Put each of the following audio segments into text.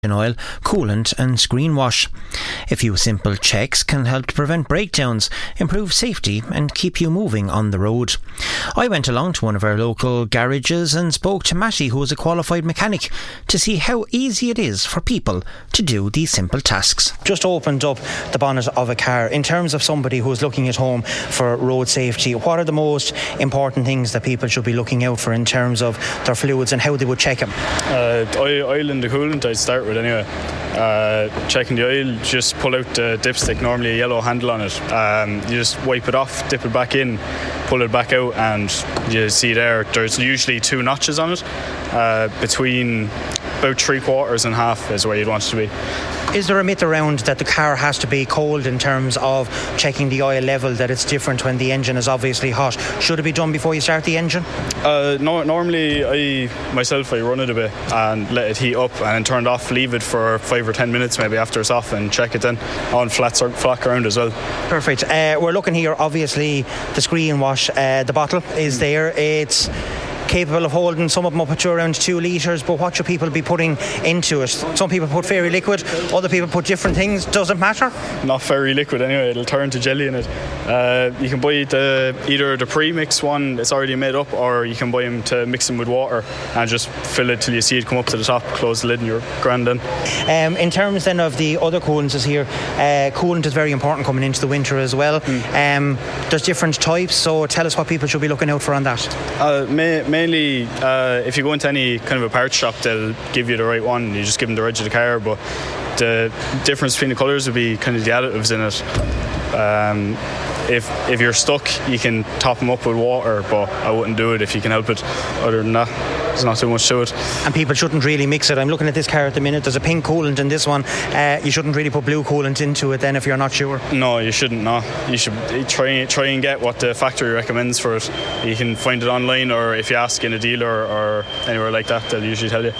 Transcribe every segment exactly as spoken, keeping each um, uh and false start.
oil, coolant and screen wash. A few simple checks can help to prevent breakdowns, improve safety and keep you moving on the road. I went along to one of our local garages and spoke to Matty, who is a qualified mechanic, to see how easy it is for people to do these simple tasks. Just opened up the bonnet of a car. In terms of somebody who's looking at home for road safety, what are the most important things that people should be looking out for in terms of their fluids and how they would check them? Uh, oil and the coolant I'd start with anyway. Uh, checking the oil, just pull out the dipstick, normally a yellow handle on it. Um, you just wipe it off, dip it back in, pull it back out, and you see there, there's usually two notches on it. Uh, between about three quarters and half is where you'd want it to be. Is there a myth around that the car has to be cold in terms of checking the oil level, that it's different when the engine is obviously hot? Should it be done before you start the engine? Uh, no, normally, I myself, I run it a bit and let it heat up and then turn it off, leave it for five or ten minutes maybe after it's off and check it then on flats or flat ground as well. Perfect. Uh, we're looking here, obviously, the screen wash, uh, the bottle is there. It's capable of holding some of them up to around two litres, but what should people be putting into it? Some people put fairy liquid, other people put different things. Does it matter? Not fairy liquid anyway, it'll turn to jelly in it. Uh, you can buy the either the pre-mix one that's already made up, or you can buy them to mix them with water and just fill it till you see it come up to the top, close the lid and you're grand then. Um, in terms then of the other coolants here, uh, coolant is very important coming into the winter as well. Mm. Um, there's different types, so tell us what people should be looking out for on that. Uh, may, mainly uh, if you go into any kind of a parts shop, they'll give you the right one, you just give them the reg of the car, but the difference between the colours would be kind of the additives in it. Um, if if you're stuck, you can top them up with water, but I wouldn't do it if you can help it. Other than that, there's not too much to it. And people shouldn't really mix it. I'm looking at this car at the minute, there's a pink coolant in this one. Uh, you shouldn't really put blue coolant into it then if you're not sure. No, you shouldn't, no. You should try, try and get what the factory recommends for it. You can find it online, or if you ask in a dealer or anywhere like that, they'll usually tell you.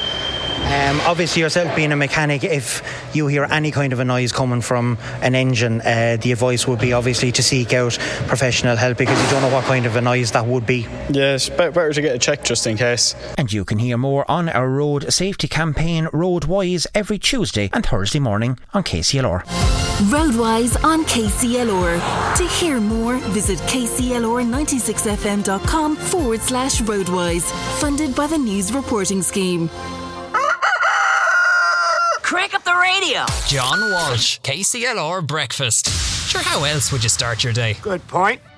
Um, obviously yourself being a mechanic, if you hear any kind of a noise coming from an engine, uh, the advice would be obviously to seek out professional help, because you don't know what kind of a noise that would be. Yes, better to get a check just in case. And you can hear more on our road safety campaign Roadwise every Tuesday and Thursday morning on K C L R. Roadwise on K C L R. To hear more, visit k c l r ninety-six f m dot com forward slash Roadwise. Funded by the News Reporting Scheme. Crank up the radio. John Walsh, K C L R Breakfast. Sure, how else would you start your day? Good point.